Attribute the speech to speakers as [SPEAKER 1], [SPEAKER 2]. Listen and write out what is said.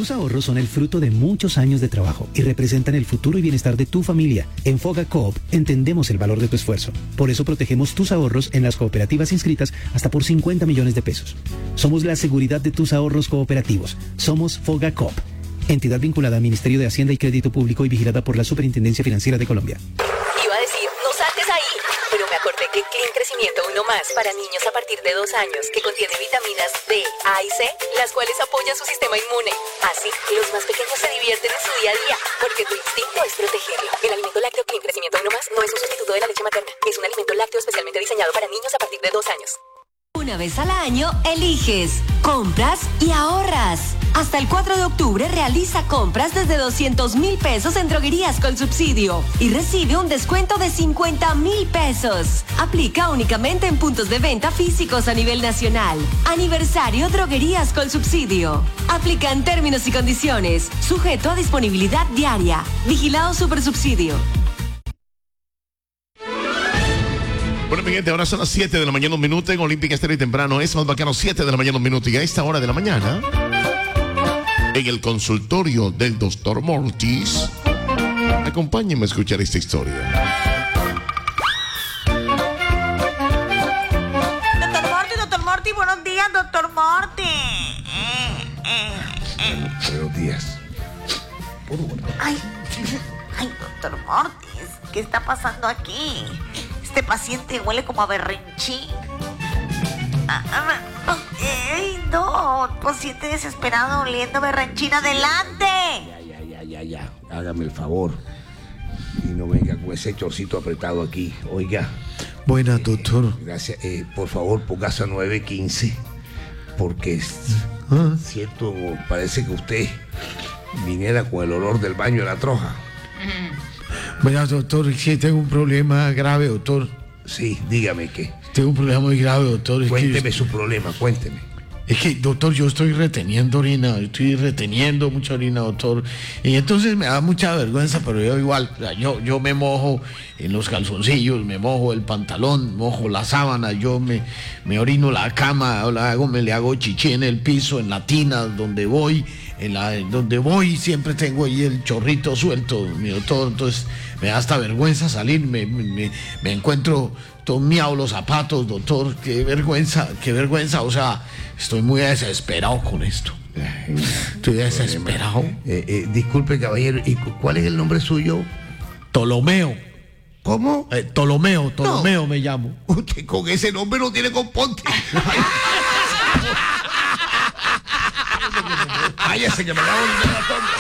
[SPEAKER 1] Tus ahorros son el fruto de muchos años de trabajo y representan el futuro y bienestar de tu familia. En Foga Coop entendemos el valor de tu esfuerzo. Por eso protegemos tus ahorros en las cooperativas inscritas hasta por 50 millones de pesos. Somos la seguridad de tus ahorros cooperativos. Somos Foga Coop, entidad vinculada al Ministerio de Hacienda y Crédito Público y vigilada por la Superintendencia Financiera de Colombia.
[SPEAKER 2] Iba a decir, no saltes ahí, pero me acordé que Clean Crecimiento 1 Más para niños a partir de 2 años, que contiene vitaminas D, A y C, las cuales apoyan su sistema inmune. Así, los más pequeños se divierten en su día a día, porque tu instinto es protegerlo. El alimento lácteo Clean Crecimiento 1 Más no es un sustituto de la leche materna, es un alimento lácteo especialmente diseñado para niños a partir de 2 años.
[SPEAKER 3] Una vez al año, eliges, compras y ahorras. Hasta el 4 de octubre realiza compras desde 200,000 pesos en Droguerías con Subsidio y recibe un descuento de 50,000 pesos. Aplica únicamente en puntos de venta físicos a nivel nacional. Aniversario Droguerías con Subsidio. Aplica en términos y condiciones. Sujeto a disponibilidad diaria. Vigilado Supersubsidio.
[SPEAKER 4] Bueno, mi gente, ahora son las 7 de la mañana, 1 minuto en Olímpica Estéreo y temprano. Es más bacano, 7 de la mañana, 1 minuto. Y a esta hora de la mañana, en el consultorio del Dr. Mortis, acompáñenme a escuchar esta historia.
[SPEAKER 5] Doctor Morty, buenos días, Doctor Morty.
[SPEAKER 6] Buenos días.
[SPEAKER 5] Ay, Doctor Mortis, ¿qué está pasando aquí? Este paciente huele como a berrinchín. ¡Ay, no! Paciente desesperado oliendo berrinchín. ¡Adelante!
[SPEAKER 6] Ya. Hágame el favor. Y no venga con ese chorcito apretado aquí. Oiga.
[SPEAKER 7] Buenas, doctor.
[SPEAKER 6] Gracias. Por favor, póngase a 9:15. Porque cierto, parece que usted viniera con el olor del baño de la troja.
[SPEAKER 7] Buenas, doctor. Sí, tengo un problema grave, doctor.
[SPEAKER 6] Sí, dígame qué.
[SPEAKER 7] Tengo un problema muy grave, doctor.
[SPEAKER 6] Cuénteme su problema, cuénteme.
[SPEAKER 7] Es que, doctor, yo estoy reteniendo mucha orina, doctor. Y entonces me da mucha vergüenza, pero yo igual, o sea, yo me mojo en los calzoncillos, me mojo el pantalón, mojo la sábana, yo me orino la cama, le hago chichi en el piso, en la tina, donde voy. Donde voy siempre tengo ahí el chorrito suelto, mi doctor, entonces me da hasta vergüenza salir, me encuentro todo miado los zapatos, doctor, qué vergüenza, o sea, estoy muy desesperado con esto. Estoy desesperado.
[SPEAKER 6] Disculpe, caballero, ¿y cuál es el nombre suyo?
[SPEAKER 7] Ptolomeo.
[SPEAKER 6] ¿Cómo?
[SPEAKER 7] Ptolomeo no. Me llamo.
[SPEAKER 6] Usted con ese nombre no tiene componte. Váyase que me la voy a